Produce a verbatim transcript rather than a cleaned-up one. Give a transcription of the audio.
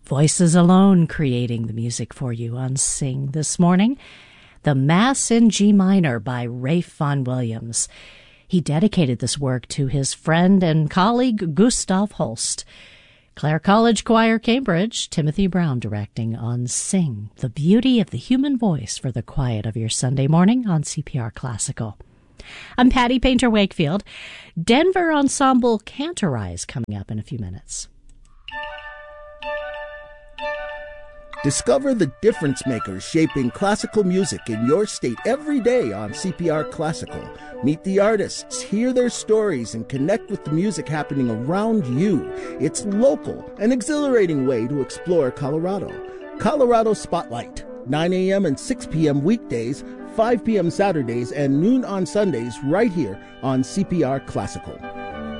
Voices alone creating the music for you on Sing this morning. The Mass in G Minor by Ralph Vaughan Williams. He dedicated this work to his friend and colleague Gustav Holst. Clare College Choir, Cambridge, Timothy Brown directing on Sing, the beauty of the human voice for the quiet of your Sunday morning on C P R Classical. I'm Patty Painter Wakefield. Denver Ensemble Cantorize coming up in a few minutes. Discover the difference makers shaping classical music in your state every day on C P R Classical. Meet the artists, hear their stories, and connect with the music happening around you. It's local, an exhilarating way to explore Colorado. Colorado Spotlight, nine a.m. and six p.m. weekdays, five p.m. Saturdays, and noon on Sundays right here on C P R Classical.